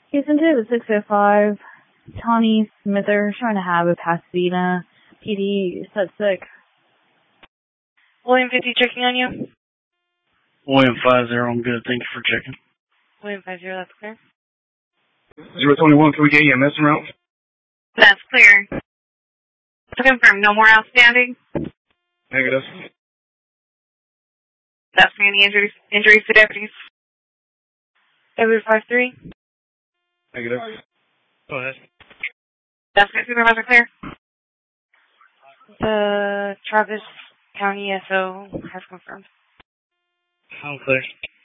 Houston 2 to 605. Tawny Smither trying to have a Pasadena PD set sick. William 50 checking on you. William 50, I'm good. Thank you for checking. William 50, that's clear. 021, can we get EMS en route? That's clear. To confirm, no more outstanding? Negative. That's for any injuries to deputies. Edward 53. Negative. Go ahead. That's good, Supervisor clear. The Travis County SO has confirmed. I'm clear.